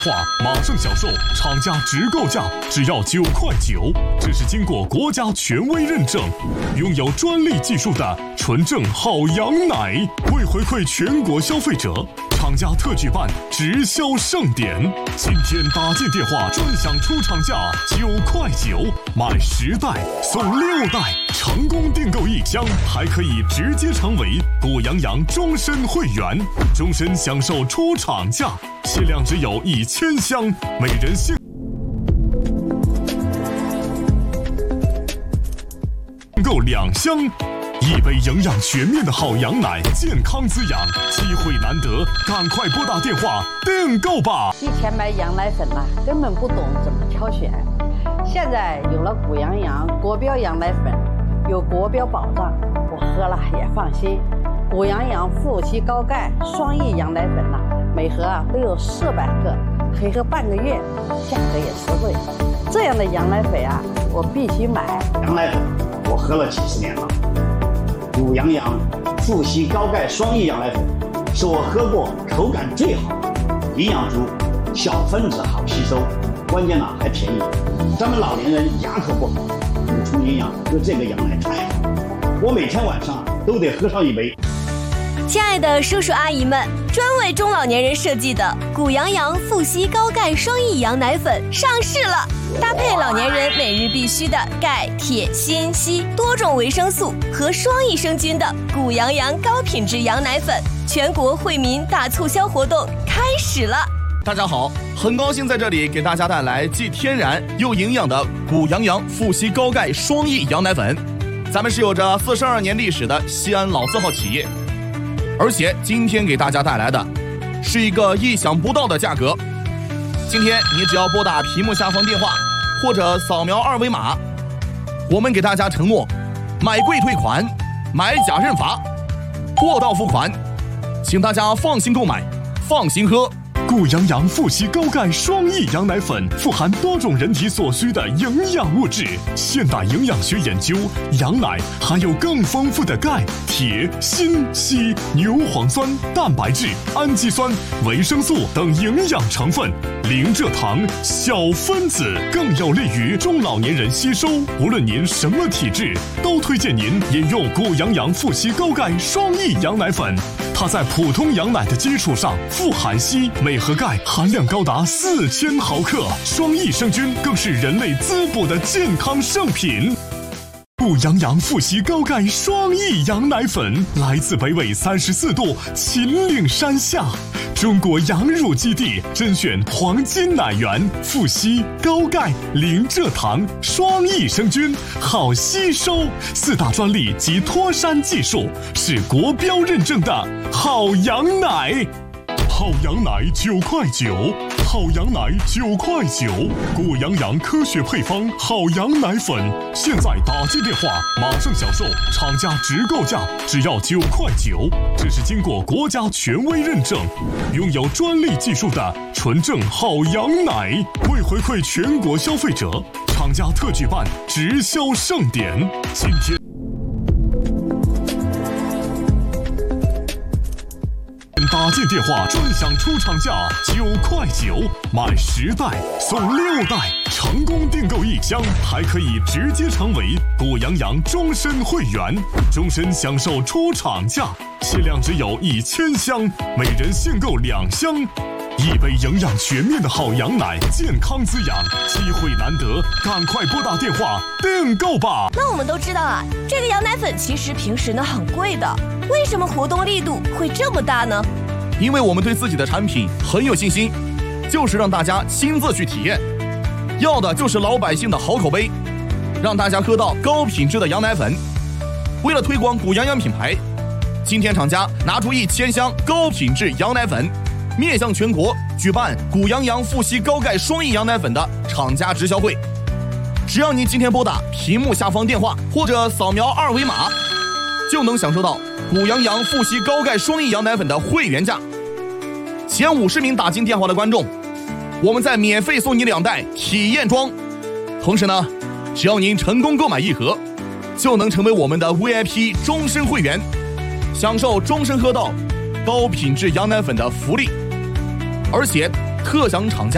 马上享受厂家直购价，只要9.9块。这是经过国家权威认证，拥有专利技术的纯正好羊奶。为回馈全国消费者，厂家特举办直销盛典，今天打进电话专享出厂价9.9块，买10袋送6袋，成功订购1箱，还可以直接成为果阳洋终身会员，终身享受出厂价，限量只有1000箱，每人限购2箱。一杯营养全面的好羊奶，健康滋养，机会难得，赶快拨打电话订购吧。 以前买羊奶粉呢，根本不懂怎么挑选，现在有了谷阳洋国标羊奶粉，有国标保障，我喝了也放心。谷阳洋富硒高钙双益羊奶粉呢，每盒都有400克，可以喝半个月，价格也实惠。这样的羊奶粉啊，我必须买。 羊奶粉我喝了几十年了。谷阳洋富硒高钙双益羊奶粉是我喝过口感最好，营养足，小分子好吸收，关键还便宜。咱们老年人牙口不好，补充营养喝这个羊奶太好，我每天晚上都得喝上1杯。 亲爱的叔叔阿姨们，专为中老年人设计的谷阳洋富硒高钙双益羊奶粉上市了，搭配老年人每日必需的钙、铁、锌、硒多种维生素和双益生菌的谷阳洋高品质羊奶粉，全国惠民大促销活动开始了。 大家好，很高兴在这里给大家带来既天然又营养的谷阳洋富硒高钙双益羊奶粉。咱们是有着42年历史的西安老字号企业，而且今天给大家带来的是一个意想不到的价格。今天你只要拨打屏幕下方电话或者扫描2维码，我们给大家承诺买贵退款，买假认罚，货到付款，请大家放心购买，放心喝。 谷阳洋富硒高钙双益羊奶粉富含多种人体所需的营养物质。现代营养学研究，羊奶含有更丰富的钙、铁、锌、硒、牛磺酸、蛋白质、氨基酸、维生素等营养成分，零蔗糖、小分子，更有利于中老年人吸收。无论您什么体质，都推荐您饮用谷阳洋富硒高钙双益羊奶粉。它在普通羊奶的基础上富含硒，每盒钙含量高达4000毫克，双益生菌更是人类滋补的健康圣品。谷阳洋富硒高钙双益羊奶粉来自北纬34度秦岭山下，中国羊乳基地甄选黄金奶源，富硒、高钙、零蔗糖、双益生菌，好吸收，4大专利及脱山技术，是国标认证的好羊奶。好羊奶9.9块，好羊奶9.9块，谷阳洋科学配方好羊奶粉，现在打进电话马上享受厂家直购价，只要9.9块。这是经过国家权威认证，拥有专利技术的纯正好羊奶。为回馈全国消费者，厂家特举办直销盛典，今天打进电话专享出厂价9.9块，买10袋送6袋，成功订购1箱，还可以直接成为果阳洋终身会员，终身享受出厂价，限量只有1000箱，每人限购2箱。一杯营养全面的好羊奶，健康滋养，机会难得，赶快拨打电话订购吧。 那我们都知道啊，这个羊奶粉其实平时很贵的，为什么活动力度会这么大呢？ 因为我们对自己的产品很有信心，就是让大家亲自去体验，要的就是老百姓的好口碑，让大家喝到高品质的羊奶粉。为了推广谷阳洋品牌，今天厂家拿出1000箱高品质羊奶粉，面向全国举办谷阳洋富硒高钙双益羊奶粉的厂家直销会。只要您今天拨打屏幕下方电话或者扫描2维码，就能享受到谷阳洋富硒高钙双益羊奶粉的会员价。前50名打进电话的观众，我们再免费送你2袋体验装。同时呢，只要您成功购买1盒，就能成为我们的 VIP 终身会员，享受终身喝到高品质羊奶粉的福利。而且特享厂家